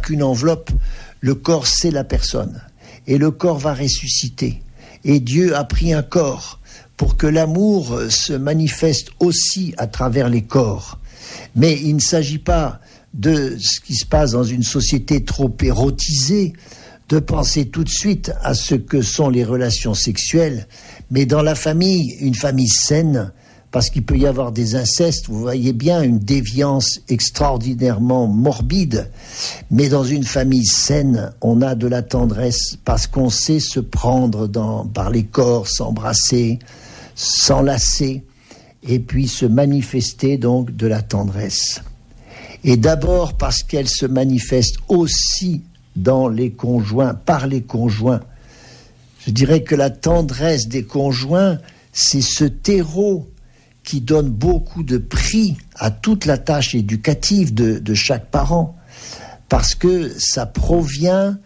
qu'une enveloppe. Le corps, c'est la personne. Et le corps va ressusciter. Et Dieu a pris un corps pour que l'amour se manifeste aussi à travers les corps. Mais il ne s'agit pas de ce qui se passe dans une société trop érotisée, de penser tout de suite à ce que sont les relations sexuelles, mais dans la famille, une famille saine, parce qu'il peut y avoir des incestes, vous voyez bien une déviance extraordinairement morbide, mais dans une famille saine, on a de la tendresse parce qu'on sait se prendre par les corps, s'embrasser, s'enlacer, et puis se manifester donc de la tendresse. Et d'abord parce qu'elle se manifeste aussi dans les conjoints, par les conjoints. Je dirais que la tendresse des conjoints, c'est ce terreau qui donne beaucoup de prix à toute la tâche éducative de chaque parent, parce que ça provient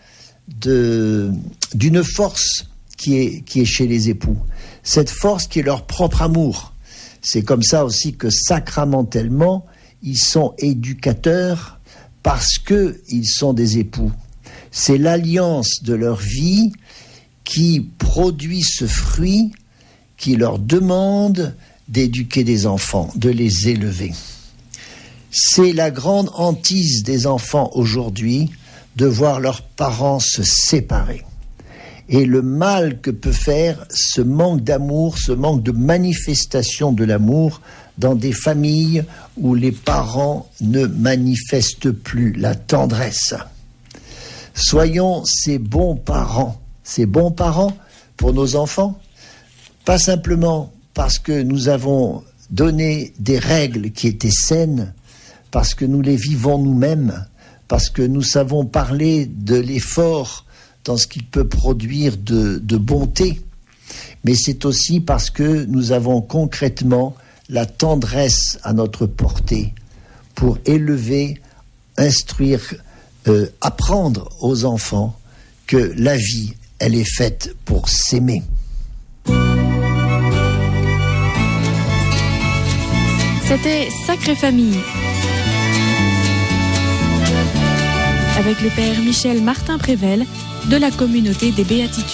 d'une force qui est chez les époux. Cette force qui est leur propre amour. C'est comme ça aussi que sacramentellement, ils sont éducateurs parce qu'ils sont des époux. C'est l'alliance de leur vie qui produit ce fruit qui leur demande d'éduquer des enfants, de les élever. C'est la grande hantise des enfants aujourd'hui de voir leurs parents se séparer. Et le mal que peut faire ce manque d'amour, ce manque de manifestation de l'amour dans des familles où les parents ne manifestent plus la tendresse. Soyons ces bons parents pour nos enfants, pas simplement parce que nous avons donné des règles qui étaient saines, parce que nous les vivons nous-mêmes, parce que nous savons parler de l'effort dans ce qu'il peut produire de bonté, mais c'est aussi parce que nous avons concrètement la tendresse à notre portée pour élever, instruire, apprendre aux enfants que la vie, elle est faite pour s'aimer. C'était Sacrée Famille avec le père Michel Martin-Prével de la communauté des Béatitudes.